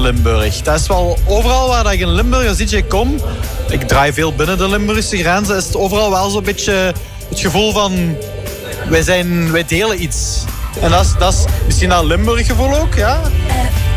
Limburg. Dat is wel overal waar ik in Limburg als DJ kom. Ik draai veel binnen de Limburgse grenzen. Is het overal wel zo'n beetje het gevoel van... Wij delen iets. En dat is misschien dat Limburg gevoel ook, ja.